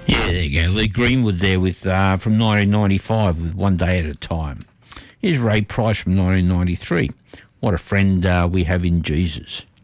Yeah, there you go. Lee Greenwood there with from 1995 with One Day at a Time. Here's Ray Price from 1993. What a friend we have in Jesus.